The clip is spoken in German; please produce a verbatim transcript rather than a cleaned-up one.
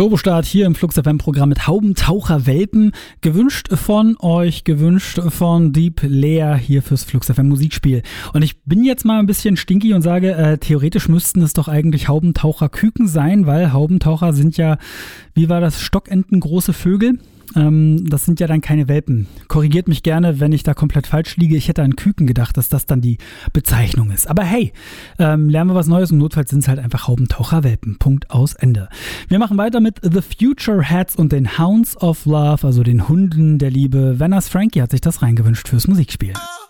Turbostart hier im Flux F M-Programm mit Haubentaucher-Welpen. Gewünscht von euch, gewünscht von Deep Leer hier fürs Flux F M-Musikspiel. Und ich bin jetzt mal ein bisschen stinky und sage, äh, theoretisch müssten es doch eigentlich Haubentaucher-Küken sein, weil Haubentaucher sind ja, wie war das, stockentengroße Vögel. Ähm, das sind ja dann keine Welpen. Korrigiert mich gerne, wenn ich da komplett falsch liege. Ich hätte an Küken gedacht, dass das dann die Bezeichnung ist. Aber hey, ähm, lernen wir was Neues und notfalls sind es halt einfach Haubentaucher-Welpen. Punkt, aus, Ende. Wir machen weiter mit The Future Hats und den Hounds of Love, also den Hunden der Liebe. Vanners Frankie hat sich das reingewünscht fürs Musikspiel.